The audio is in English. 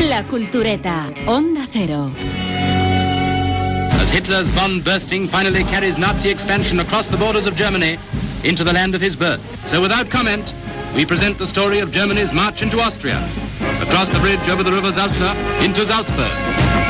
La Cultureta, Onda Cero. As Hitler's bomb bursting finally carries Nazi expansion across the borders of Germany into the land of his birth. So without comment, we present the story of Germany's march into Austria, across the bridge over the river Salza into Salzburg.